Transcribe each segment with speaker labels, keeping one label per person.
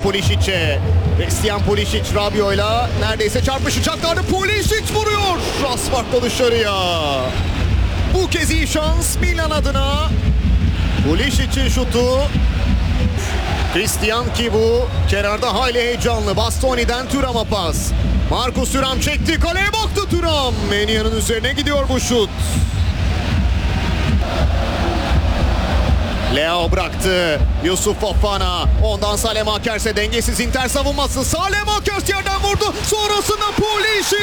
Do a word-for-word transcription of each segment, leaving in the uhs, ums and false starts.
Speaker 1: Pulisic'e. Christian Pulisic Rabiot'yla neredeyse çarpışacaklardı. Pulisic vuruyor. Asfaltla dışarıya. Bu kez iyi şans Milan adına. Pulisic'in şutu. Christian ki bu kenarda hayli heyecanlı. Bastoni'den Thuram'a pas. Marcus Thuram çekti. Kaleye baktı Thuram. Maignan üzerine gidiyor bu şut. Leo bıraktı. Yusuf Fofana. Ondan Salemakers'e dengesiz Inter savunması. Salemekers yerden vurdu. Sonrasında Pulisic.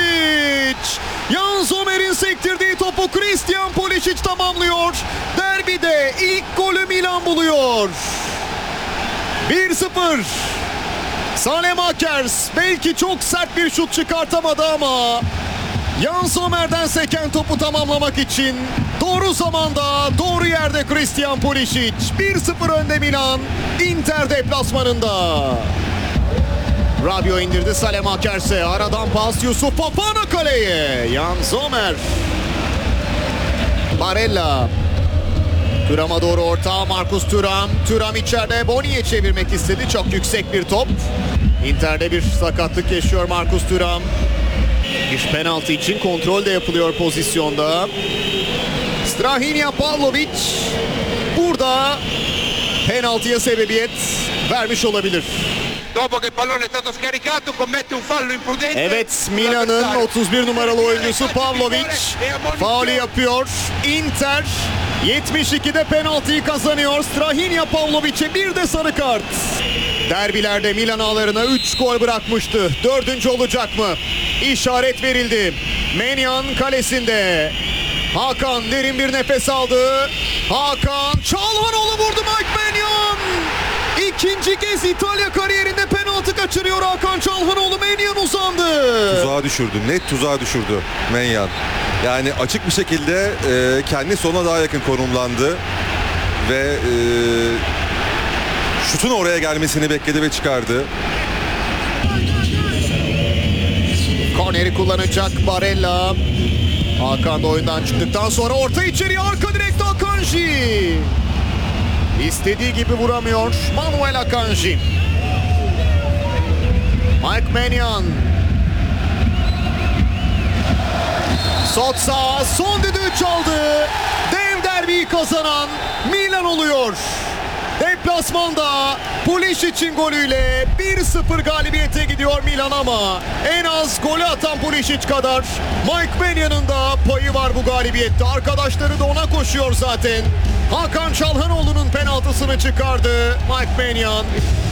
Speaker 1: Jan Sommer'in sektirdiği topu Christian Pulisic tamamlıyor. Derbide ilk golü Milan buluyor. bir sıfır. Salemekers belki çok sert bir şut çıkartamadı ama Jan Sommer'den seken topu tamamlamak için doğru zamanda, doğru yerde Christian Pulisic. bir sıfır önde Milan, Inter deplasmanında. Rabiot indirdi Salemakers'e. Aradan pas Yusuf Fofana kaleye. Jan Sommer. Barella. Thuram'a doğru orta. Marcus Thuram. Thuram içeride. Boni'ye çevirmek istedi. Çok yüksek bir top. Inter'de bir sakatlık yaşıyor Marcus Thuram. Bir penaltı için kontrol de yapılıyor pozisyonda. Strahinja Pavlovic burada penaltıya sebebiyet vermiş olabilir. Evet, Milan'ın otuz bir numaralı oyuncusu Pavlovic faulü yapıyor. Inter yetmiş ikide penaltıyı kazanıyor. Strahinja Pavlovic'e bir de sarı kart. Derbilerde Milan ağlarına üç gol bırakmıştı. Dördüncü olacak mı? İşaret verildi. Maignan kalesinde. Hakan derin bir nefes aldı. Hakan Çalhanoğlu vurdu. Mike Maignan. İkinci kez İtalya kariyerinde penaltı kaçırıyor Hakan Çalhanoğlu. Maignan uzandı.
Speaker 2: Tuzağa düşürdü. Net tuzağa düşürdü Maignan. Yani açık bir şekilde e, kendi sonuna daha yakın konumlandı. Ve e, şutun oraya gelmesini bekledi ve çıkardı.
Speaker 1: Korneri kullanacak Barella. Hakan da oyundan çıktıktan sonra orta içeriye, arka direkte Akanji. İstediği gibi vuramıyor Manuel Akanji. Mike Maignan. Sotsa son düdüğü çaldı. Dev derbiyi kazanan Milan oluyor. Deplasmanda Pulisic'in golüyle bir sıfır galibiyete gidiyor Milan ama en az golü atan Pulisic kadar Mike Maignan'ın da payı var bu galibiyette. Arkadaşları da ona koşuyor zaten. Hakan Çalhanoğlu'nun penaltısını çıkardı Mike Maignan.